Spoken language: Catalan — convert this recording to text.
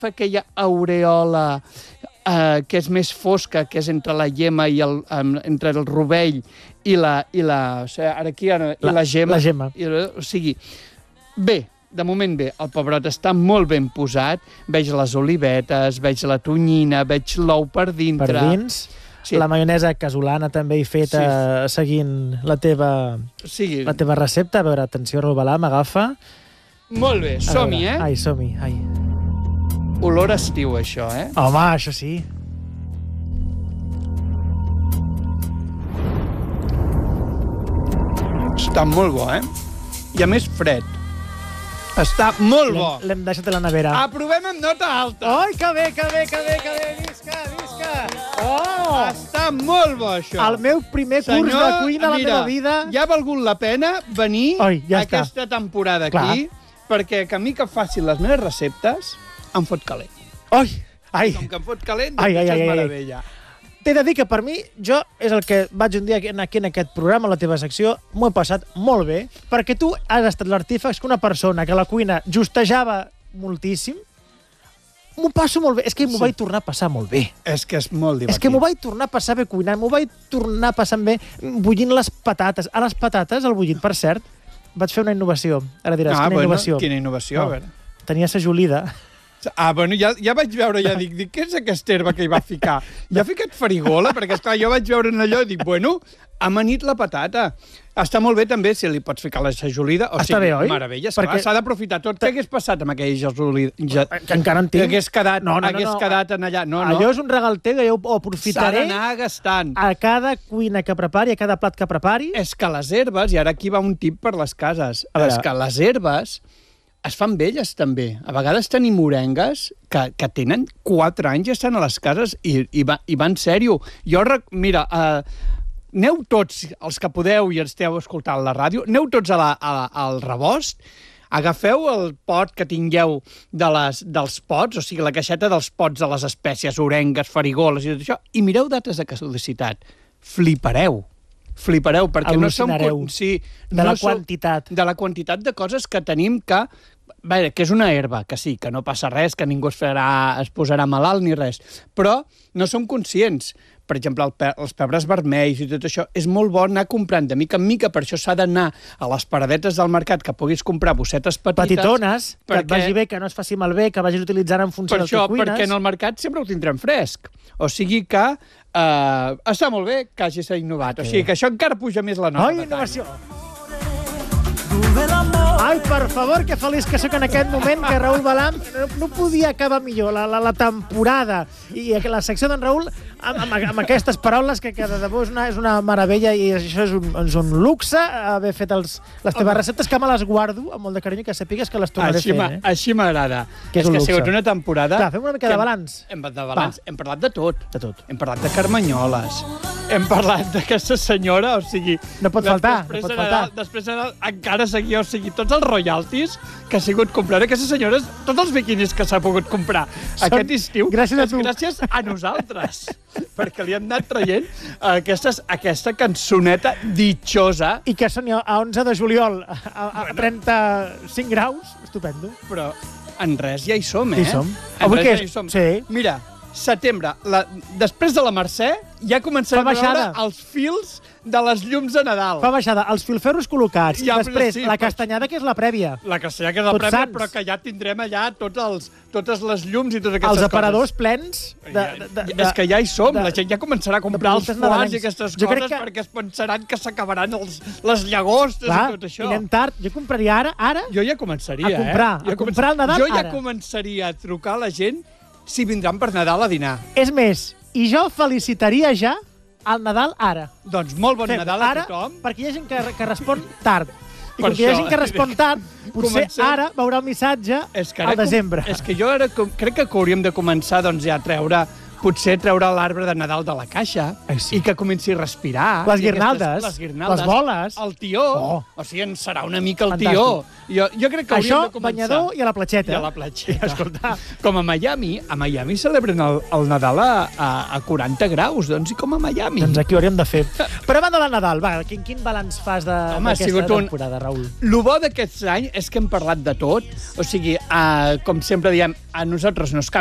fa aquella aureola que és més fosca, que és entre la llema i entre el rovell i la gemma. La gemma. O sigui, bé, de moment bé, el pebrot està molt ben posat, veig les olivetes, veig la tonyina, veig l'ou per dintre. Per dins, sí. La maionesa casolana també he feta seguint la teva recepta. A veure, atenció, Raül Balam, agafa. Molt bé, som-hi, Ai, som-hi, ai. Olor estiu, això, Home, això sí. Està molt bo, I a més fred. Està molt bo. L'hem deixat a la nevera. Aprovem amb nota alta. Ai, que bé. Visca. Oh! Està molt bo, això. El meu primer curs de cuina a la meva vida. Ja ha valgut la pena venir aquesta temporada aquí, perquè que a mi que facin les meves receptes em fot calent. Ai! Com que em fot calent, doncs és meravella. T'he de dir que per mi, és el que vaig un dia aquí en aquest programa, a la teva secció, m'ho he passat molt bé, perquè tu has estat l'artífex que una persona que la cuina justejava moltíssim, m'ho passo molt bé. És que m'ho vaig tornar a passar molt bé. És que és molt divertit. És que m'ho vaig tornar a passar bé cuinant, m'ho vaig tornar a passar bé bullint les patates. A les patates, el bullit, per cert, vaig fer una innovació. Ara diràs, innovació? Quina innovació? A veure. Tenia sajolida. Bueno, ja vaig veure, dic, què és aquesta herba que hi va ficar? Ja ha ficat farigola, perquè, esclar, jo vaig veure en allò i dic, bueno, ha amanit la patata. Està molt bé, també, si li pots ficar la sajolida. Està bé, oi? Meravella, s'ha d'aprofitar tot. Què hagués passat amb aquella sajolida? Que encara en tinc. Hagués quedat en allà. No. Allò és un regal teu, jo ho aprofitaré. S'ha d'anar gastant. A cada cuina que prepari, a cada plat que prepari. És que les herbes, i ara aquí va un tip per les cases, és que les herbes es fan velles, també. A vegades tenim orengues que tenen 4 anys i estan a les cases i van sèrio. Mira, aneu tots, els que podeu i esteu escoltant la ràdio, aneu tots al rebost, agafeu el pot que tingueu dels pots, o sigui, la caixeta dels pots de les espècies, orengues, farigoles i tot això, i mireu dates de caducitat. Flipareu, perquè no som... De la quantitat. De la quantitat de coses que tenim que és una herba, que sí, que no passa res, que ningú es posarà malalt ni res, però no som conscients. Per exemple, els pebres vermells i tot això, és molt bo anar comprant de mica en mica, per això s'ha d'anar a les paradetes del mercat que puguis comprar bossetes petitones, que et vagi bé, que no es faci malbé, que vagis utilitzant en funció del que cuines. Perquè en el mercat sempre ho tindrem fresc. O sigui que està molt bé que hagis innovat. O sigui que això encara puja més la nota. Ai, innovació! Ai, per favor, que feliç que sóc en aquest moment, que Raül Balam no podia acabar millor la temporada i la secció d'en Raül amb aquestes paraules que de debò és una meravella i això és un luxe haver fet les teves receptes, que me les guardo amb molt de carinyo, que sàpigues que les tornaré fent. Així m'agrada. És que ha sigut una temporada... Clar, fem una mica de balanç. Hem parlat de tot. Hem parlat de carmanyoles, hem parlat d'aquesta senyora, o sigui... No pot faltar. Després encara seguia, o sigui, tots els royalties que ha sigut comprar aquesta senyora, tots els biquinis que s'ha pogut comprar aquest estiu, gràcies a nosaltres, perquè li hem anat traient aquesta cançoneta ditxosa. I que soni a 11 de juliol a 35 graus, estupendo. Però en res ja hi som, Ja hi som. Avui què és? Sí. Mira, setembre, després de la Mercè, ja començarem a veure els fils de les llums de Nadal. Fa baixada, els filferros col·locats. Després, la castanyada, que és la prèvia. La castanyada, que és la prèvia, però que ja tindrem allà totes les llums i totes aquestes coses. Els aparadors plens. És que ja hi som, la gent ja començarà a comprar els foars i aquestes coses perquè es pensaran que s'acabaran les llagostes i tot això. I anem tard. Jo compraria ara... Jo ja començaria, a comprar el Nadal ara. Jo ja començaria a trucar a la gent si vindran per Nadal a dinar. És més, i jo felicitaria ja el Nadal ara. Doncs molt bon Nadal a tothom. Perquè hi ha gent que respon tard. I com que hi ha gent que respon tard, potser ara veurà el missatge al desembre. És que jo ara crec que hauríem de començar ja a treure potser treure l'arbre de Nadal de la caixa sí. i que comenci a respirar. Les guirnaldes, les boles. El tió. O sigui, ens serà una mica el Fantàstic. tió. Jo crec que hauríem de començar. Banyador i a la platxeta. I a la platxeta. Escolta. Com a Miami celebren el Nadal a 40 graus, doncs, i com a Miami. Doncs aquí ho hauríem de fer. Però a banda del Nadal, va, quin balanç fas d'aquesta temporada, Raül? El bo d'aquest any és que hem parlat de tot. O sigui, com sempre diem, a nosaltres no ens